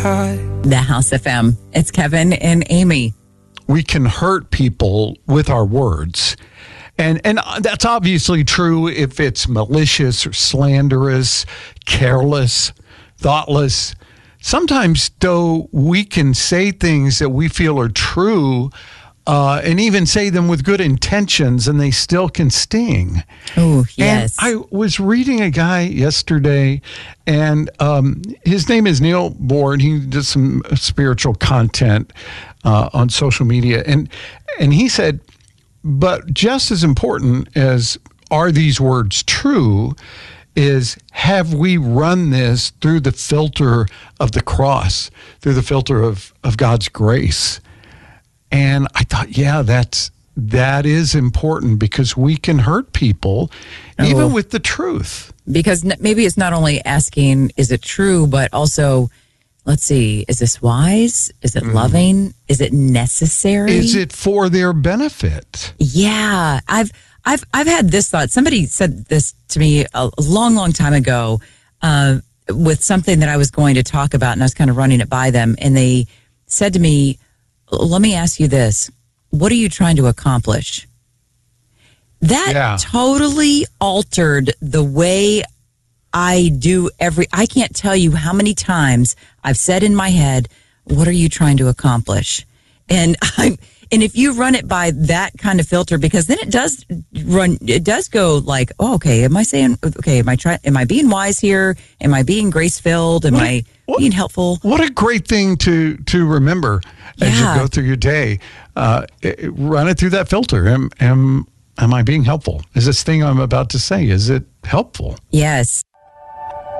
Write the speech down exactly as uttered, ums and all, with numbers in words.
high. The House F M. It's Kevin and Amy. We can hurt people with our words. And and that's obviously true if it's malicious or slanderous, careless, thoughtless. Sometimes, though, we can say things that we feel are true uh, and even say them with good intentions, and they still can sting. Oh, yes. And I was reading a guy yesterday, and um, his name is Neil Bohr. He does some spiritual content uh, on social media. And, and he said, but just as important as are these words true is, have we run this through the filter of the cross, through the filter of, of God's grace? And I thought, yeah, that's that is important, because we can hurt people Oh. even with the truth. Because n- maybe it's not only asking, is it true, but also, let's see, is this wise? Is it loving? Is it necessary? Is it for their benefit? Yeah, I've I've I've had this thought. Somebody said this to me a, a long, long time ago uh, with something that I was going to talk about, and I was kind of running it by them, and they said to me, "Let me ask you this: what are you trying to accomplish?" That Yeah. totally altered the way I do every. I can't tell you how many times I've said in my head, "What are you trying to accomplish?" And I, and if you run it by that kind of filter, because then it does run, it does go like, "Oh, okay, am I saying okay? Am I trying? Am I being wise here? Am I being grace filled? Am What- I what- being helpful?" What a great thing to to remember as Yeah. you go through your day. Uh, it- run it through that filter. Am, am, am I being helpful? Is this thing I'm about to say, is it helpful? Yes.